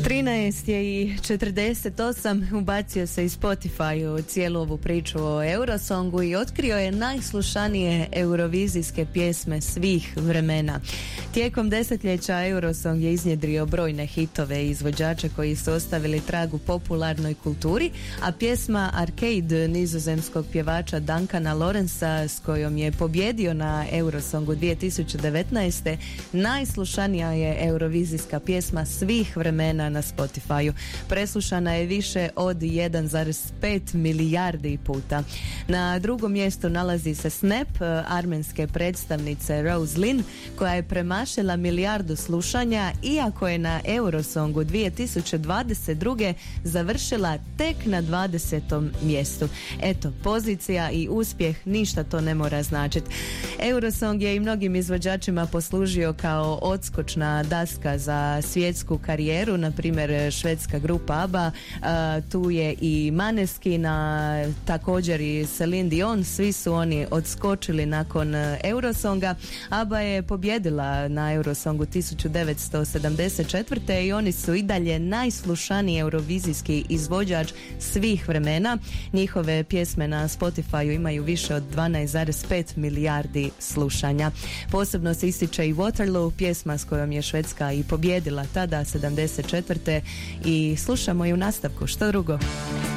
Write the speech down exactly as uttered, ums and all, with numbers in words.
trinaest je i četrdeset osam, ubacio se i Spotify u cijelu ovu priču o Eurosongu i otkrio je najslušanije eurovizijske pjesme svih vremena. Tijekom desetljeća Eurosong je iznjedrio brojne hitove i izvođače koji su ostavili trag u popularnoj kulturi, a pjesma Arcade nizozemskog pjevača Duncana Lawrencea, s kojom je pobjedio na Eurosongu dvije tisuće devetnaeste, najslušanija je eurovizijska pjesma svih vremena na Spotify-u. Preslušana je više od jedan zarez pet milijardi puta. Na drugom mjestu nalazi se Snap armenske predstavnice Rose Lynn, koja je premašila milijardu slušanja, iako je na Eurosongu dvije tisuće dvadeset druge završila tek na dvadesetom mjestu. Eto, pozicija i uspjeh, ništa to ne mora značiti. Eurosong je i mnogim izvođačima poslužio kao odskočna daska za svjetsku karijeru, na primjer švedska grupa ABBA, uh, tu je i Måneskin, također i Celine Dion, svi su oni odskočili nakon Eurosonga. ABBA je pobjedila na Eurosongu tisuću devetsto sedamdeset četvrte i oni su i dalje najslušaniji eurovizijski izvođač svih vremena. Njihove pjesme na Spotify imaju više od dvanaest zarez pet milijardi slušanja. Posebno se ističe i Waterloo, pjesma s kojom je Švedska i pobjedila tada sedamdeset četvrte i slušamo ju u nastavku, što drugo.